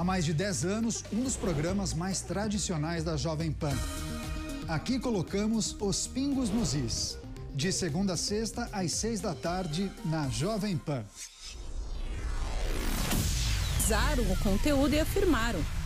mais de 10 anos, um dos programas mais tradicionais da Jovem Pan. Aqui colocamos os pingos nos is. De segunda a sexta, às 6 da tarde, na Jovem Pan. Usaram o conteúdo e afirmaram: